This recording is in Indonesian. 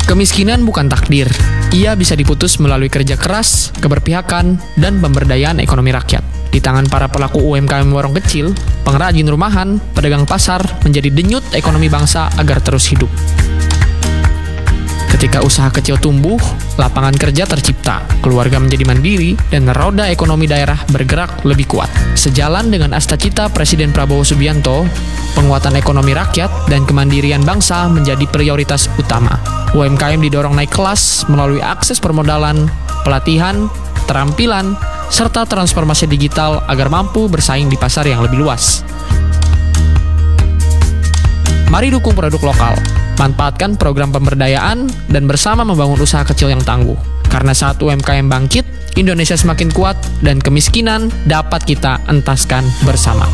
Kemiskinan bukan takdir. Ia bisa diputus melalui kerja keras, keberpihakan, dan pemberdayaan ekonomi rakyat. Di tangan para pelaku UMKM warung kecil, pengrajin rumahan, pedagang pasar menjadi denyut ekonomi bangsa agar terus hidup. Ketika usaha kecil tumbuh, lapangan kerja tercipta, keluarga menjadi mandiri, dan roda ekonomi daerah bergerak lebih kuat. Sejalan dengan asta-cita Presiden Prabowo Subianto, penguatan ekonomi rakyat dan kemandirian bangsa menjadi prioritas utama. UMKM didorong naik kelas melalui akses permodalan, pelatihan, keterampilan, serta transformasi digital agar mampu bersaing di pasar yang lebih luas. Mari dukung produk lokal, manfaatkan program pemberdayaan, dan bersama membangun usaha kecil yang tangguh. Karena saat UMKM bangkit, Indonesia semakin kuat dan kemiskinan dapat kita entaskan bersama.